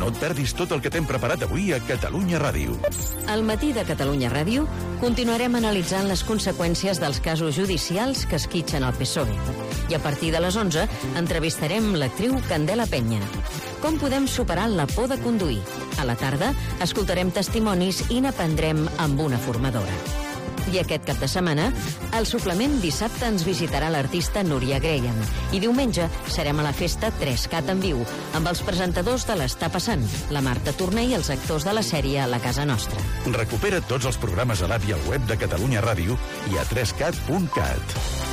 No et perdis tot el que t'hem preparat avui a Catalunya Ràdio. Al matí de Catalunya Ràdio continuarem analitzant les conseqüències dels casos judicials que esquitxen el PSOE. I a partir de les 11 entrevistarem l'actriu Candela Peña. Com podem superar la por de conduir? A la tarda escoltarem testimonis i n'aprendrem amb una formadora. I aquest cap de setmana, al suplement dissabte ens visitarà l'artista Núria Graham i diumenge serem a la festa 3CAT en viu amb els presentadors de l'Està Passant, la Marta Torner i els actors de la sèrie La Casa Nostra. Recupera tots els programes a l'app i al web de Catalunya Ràdio i a 3cat.cat.